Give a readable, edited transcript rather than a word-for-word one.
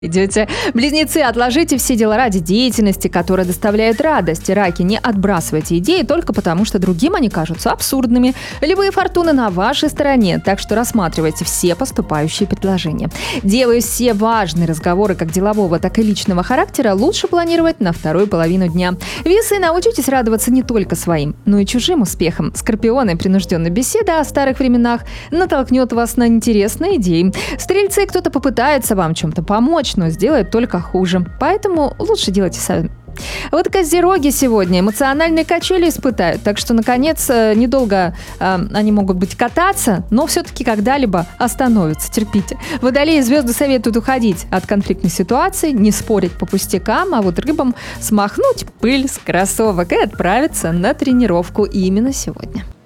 Идете. Близнецы, отложите все дела ради деятельности, которая доставляет радость. Раки, не отбрасывайте идеи только потому, что другим они кажутся абсурдными. Любые фортуны на вашей стороне, так что рассматривайте все поступающие предложения. Девы, все важные разговоры как делового, так и личного характера лучше планировать на вторую половину дня. Весы, научитесь радоваться не только своим, но и чужим успехам. Скорпионы, принужденная беседа о старых временах натолкнет вас на интересные идеи. Стрельцы, кто-то попытается вам чем-то помочь, но сделает только хуже. Поэтому лучше делайте сами. Вот козероги сегодня эмоциональные качели испытают, так что, наконец, недолго они могут быть кататься, но все-таки когда-либо остановятся, терпите. Водолеи, звезды советуют уходить от конфликтной ситуации, не спорить по пустякам, а вот рыбам смахнуть пыль с кроссовок и отправиться на тренировку именно сегодня.